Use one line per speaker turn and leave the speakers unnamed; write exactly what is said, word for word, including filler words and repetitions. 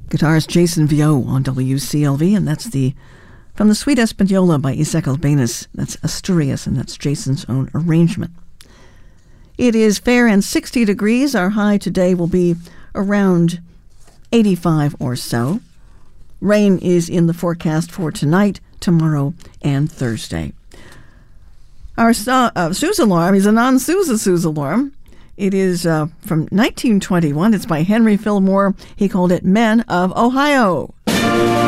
Guitarist Jason Vio on W C L V, and that's the from the Suite Española by Isaac Albéniz. That's Asturias, and that's Jason's own arrangement. It is fair and sixty degrees. Our high today will be around eighty-five or so. Rain is in the forecast for tonight, tomorrow, and Thursday. Our uh, Suze alarm is a non-Suze Suze alarm. It is uh, from nineteen twenty-one. It's by Henry Fillmore. He called it Men of Ohio.